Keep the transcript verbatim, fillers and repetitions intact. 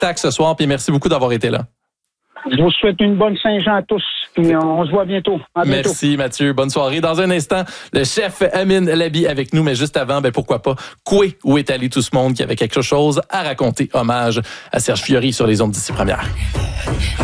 spectacle ce soir, puis merci beaucoup d'avoir été là. Je vous souhaite une bonne Saint-Jean à tous. Puis on se voit bientôt. À bientôt. Merci Mathieu. Bonne soirée. Dans un instant, le chef Amine Labi avec nous. Mais juste avant, ben pourquoi pas, Coué, où est allé tout ce monde qui avait quelque chose à raconter. Hommage à Serge Fiori sur les ondes d'ici première.